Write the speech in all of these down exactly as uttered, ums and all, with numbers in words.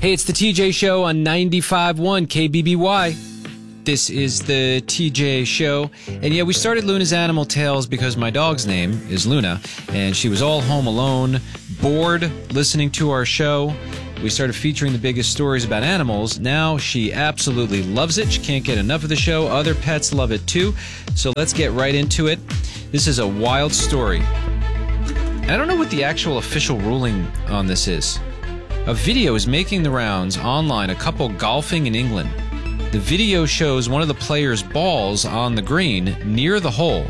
Hey, it's the T J Show on ninety-five point one K B B Y. This is the T J Show. And yeah, we started Luna's Animal Tales because my dog's name is Luna, and she was all home alone, bored, listening to our show. We started featuring the biggest stories about animals. Now she absolutely loves it. She can't get enough of the show. Other pets love it too. So let's get right into it. This is a wild story. I don't know what the actual official ruling on this is. A video is making the rounds online, a couple golfing in England. The video shows one of the players' balls on the green near the hole.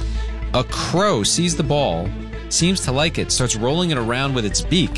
A crow sees the ball, seems to like it, starts rolling it around with its beak.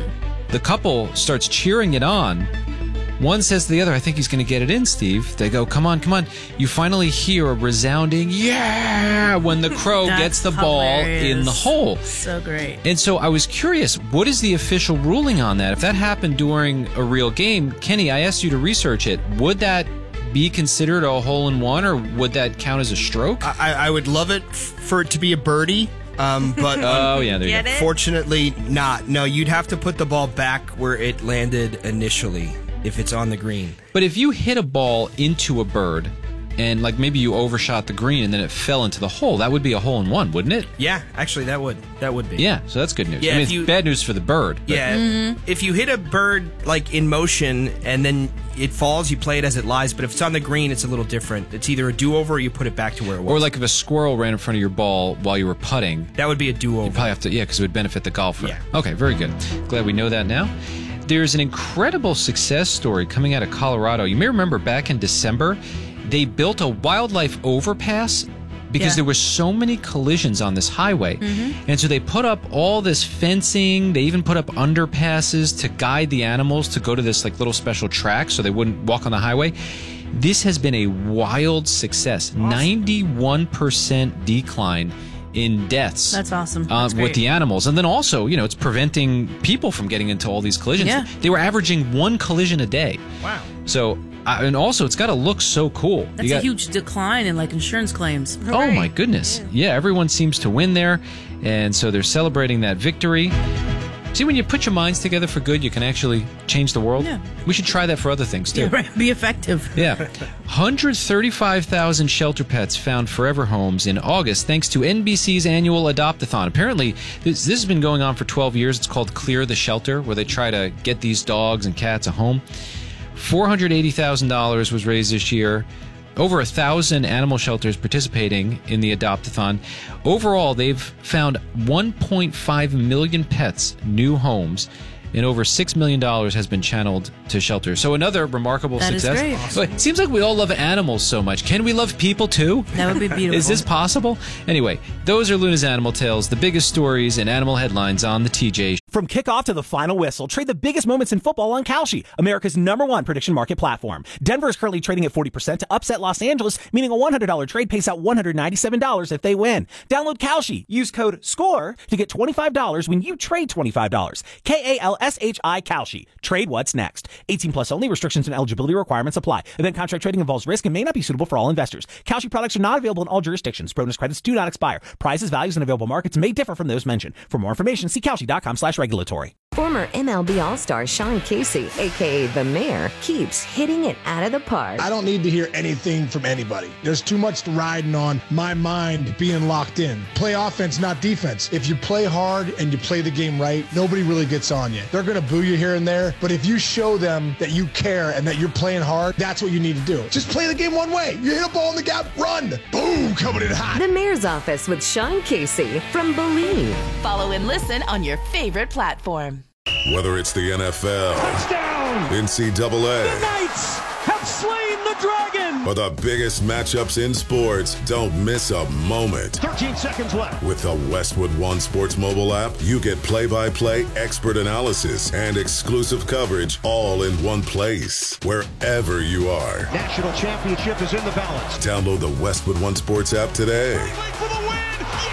The couple starts cheering it on. One says to the other, I think he's going to get it in, Steve. They go, come on, come on. You finally hear a resounding, yeah, when the crow gets the ball in the hole. So great. And so I was curious, what is the official ruling on that? If that happened during a real game, Kenny, I asked you to research it. Would that be considered a hole-in-one, or would that count as a stroke? I, I would love it f- for it to be a birdie. Um, but oh yeah, there you go. Fortunately, not. No, you'd have to put the ball back where it landed initially if it's on the green. But if you hit a ball into a bird, and like maybe you overshot the green and then it fell into the hole, that would be a hole-in-one, wouldn't it? Yeah, actually, that would that would be. Yeah, so that's good news. Yeah, I mean, if it's you, bad news for the bird. But. Yeah, mm-hmm. If you hit a bird like in motion and then it falls, you play it as it lies. But if it's on the green, it's a little different. It's either a do-over or you put it back to where it was. Or like if a squirrel ran in front of your ball while you were putting. That would be a do-over. You probably have to, yeah, because it would benefit the golfer. Yeah. Okay, very good. Glad we know that now. There's an incredible success story coming out of Colorado. You may remember back in December, they built a wildlife overpass because yeah. there were so many collisions on this highway. Mm-hmm. And so they put up all this fencing. They even put up underpasses to guide the animals to go to this like little special track so they wouldn't walk on the highway. This has been a wild success. Awesome. ninety-one percent decline in deaths. That's awesome. That's uh, with the animals. And then also, you know, it's preventing people from getting into all these collisions. Yeah. They were averaging one collision a day. Wow. So, uh, and also, it's got to look so cool. That's got, a huge decline in, like, insurance claims. Oh, right. My goodness. Yeah. yeah, everyone seems to win there. And so they're celebrating that victory. See, when you put your minds together for good, you can actually change the world. Yeah. We should try that for other things, too. Yeah, right. Be effective. Yeah. one hundred thirty-five thousand shelter pets found forever homes in August thanks to N B C's annual Adopt-a-thon. Apparently, this, this has been going on for twelve years. It's called Clear the Shelter, where they try to get these dogs and cats a home. four hundred eighty thousand dollars was raised this year. Over a thousand animal shelters participating in the Adopt-a-thon. Overall, they've found one point five million pets new homes, and over six million dollars has been channeled to shelters. So another remarkable that success. Is great. Awesome. It seems like we all love animals so much. Can we love people too? That would be beautiful. Is this possible? Anyway, those are Luna's Animal Tales, the biggest stories and animal headlines on the T J. From kickoff to the final whistle, trade the biggest moments in football on Kalshi, America's number one prediction market platform. Denver is currently trading at forty percent to upset Los Angeles, meaning a one hundred dollars trade pays out one hundred ninety-seven dollars if they win. Download Kalshi. Use code SCORE to get twenty-five dollars when you trade twenty-five dollars. K A L S H I Kalshi. Trade what's next. eighteen plus only. Restrictions and eligibility requirements apply. Event contract trading involves risk and may not be suitable for all investors. Kalshi products are not available in all jurisdictions. Bonus credits do not expire. Prices, values, and available markets may differ from those mentioned. For more information, see Kalshi.com slash regulatory. Former M L B All-Star Sean Casey, a k a. The Mayor, keeps hitting it out of the park. I don't need to hear anything from anybody. There's too much riding on my mind being locked in. Play offense, not defense. If you play hard and you play the game right, nobody really gets on you. They're going to boo you here and there, but if you show them that you care and that you're playing hard, that's what you need to do. Just play the game one way. You hit a ball in the gap, run. Boom, coming in hot. The Mayor's Office with Sean Casey from Believe. Follow and listen on your favorite platform. Whether it's the N F L, touchdown, N C double A, the Knights have slain the dragon, or the biggest matchups in sports, don't miss a moment. thirteen seconds left. With the Westwood One Sports mobile app, you get play-by-play expert analysis and exclusive coverage all in one place, wherever you are. National championship is in the balance. Download the Westwood One Sports app today. For the win.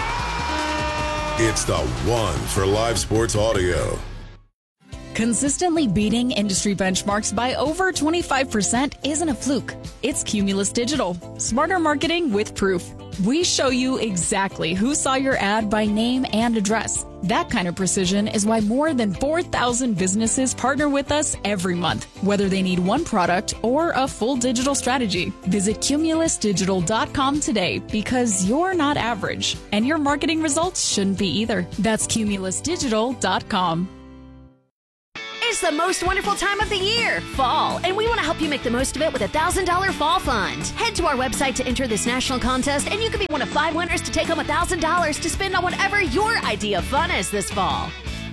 Yeah! It's the one for live sports audio. Consistently beating industry benchmarks by over twenty-five percent isn't a fluke. It's Cumulus Digital. Smarter marketing with proof. We show you exactly who saw your ad by name and address. That kind of precision is why more than four thousand businesses partner with us every month, whether they need one product or a full digital strategy. Visit Cumulus Digital dot com today because you're not average, and your marketing results shouldn't be either. That's Cumulus Digital dot com. It's the most wonderful time of the year, fall, and we want to help you make the most of it with a one thousand dollars Fall Fund. Head to our website to enter this national contest, and you can be one of five winners to take home one thousand dollars to spend on whatever your idea of fun is this fall.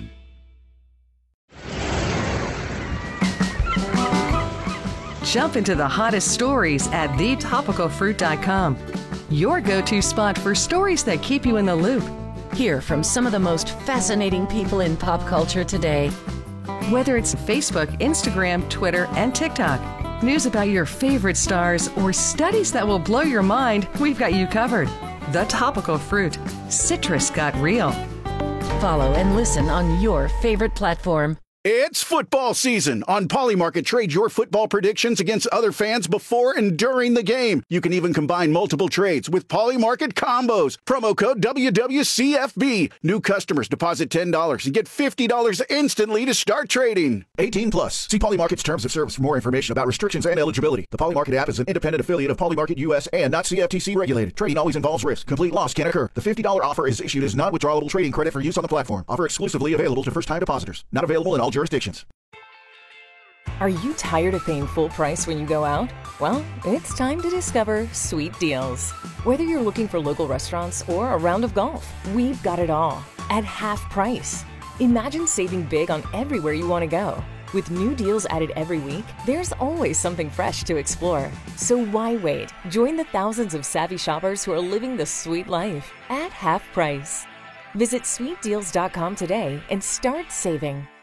Jump into the hottest stories at the topical fruit dot com. Your go-to spot for stories that keep you in the loop. Hear from some of the most fascinating people in pop culture today. Whether it's Facebook, Instagram, Twitter, and TikTok, news about your favorite stars, or studies that will blow your mind, we've got you covered. The Topical Fruit. Citrus got real. Follow and listen on your favorite platform. It's football season. On Polymarket, trade your football predictions against other fans before and during the game. You can even combine multiple trades with Polymarket combos. Promo code W W C F B. New customers deposit ten dollars and get fifty dollars instantly to start trading. eighteen plus. See Polymarket's terms of service for more information about restrictions and eligibility. The Polymarket app is an independent affiliate of Polymarket U S and not C F T C regulated. Trading always involves risk. Complete loss can occur. The fifty dollars offer is issued as non-withdrawable trading credit for use on the platform. Offer exclusively available to first-time depositors. Not available in all jurisdictions. Are you tired of paying full price when you go out? Well, it's time to discover Sweet Deals. Whether you're looking for local restaurants or a round of golf, we've got it all at half price. Imagine saving big on everywhere you want to go. With new deals added every week, there's always something fresh to explore. So why wait? Join the thousands of savvy shoppers who are living the sweet life at half price. Visit sweet deals dot com today and start saving.